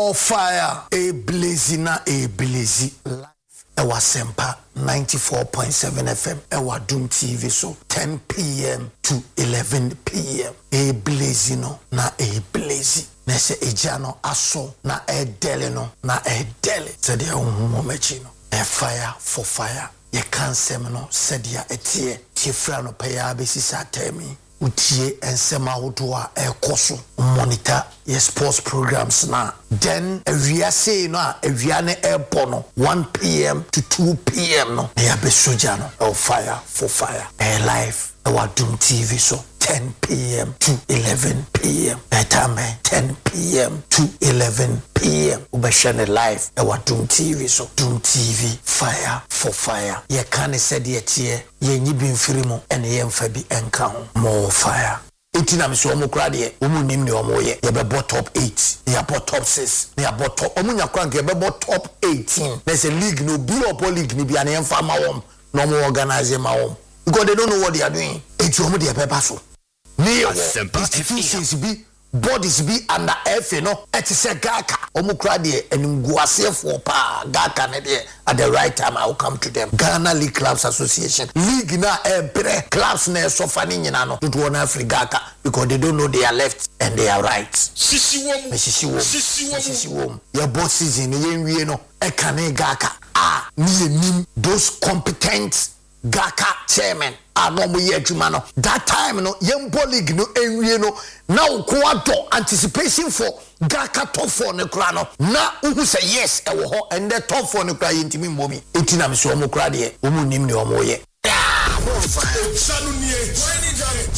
More fire, a blazing, a blazy life. Ewa Sempa 94.7 FM. Ewa Doom TV so 10 p.m. to 11 p.m. A blazing na a blazy. Nese ejano aso na e dele no na e dele. Sede unhumo mechi no. A fire for fire. Ye can't say no sedia etie. Tifra no paya besi sa temi. Utie ensema wodoa ekoso monitor your sports programs na then awia say no awia ne airport no 1 p.m. to 2 p.m. no ya be soja no fire for fire live our Doom TV so 10 p.m. to 11 p.m. Time 10 p.m. to 11 p.m. Ubashane live our Doom TV so Doom TV fire for fire. Ye can say the tie ye nyibi mfirimo ene ye mfabi enka ho more fire. Itina miso omo krade omo nim ne omo ye be top 8 ye be top 6 ye be top omo nyakwa nke be top 18 there's a league no be up league ni bia ne mfa ma wom no mo organize ma wom because they don't know what they are doing. It's omo de paper so me institutions be bodies be under F no et se gaka omo krade enimguasefo pa gaka ne de at the right time I will come to them. Ghana League Clubs Association league na ebre clubs na sofa ni nyina no to won Africa because they don't know they are left and they are right. Sisi wom your boss season ye nwie no e kane gaka ni nim those competent gaka chairman no mo ye adwuma no that time no yembo league no enwie no na ukwa do anticipation for gaka top 4 ne kra no na uhu say yes e wo ho and the top 4 ne kra yentimi mbomi etina me so mo kra de omu nim ne omo ye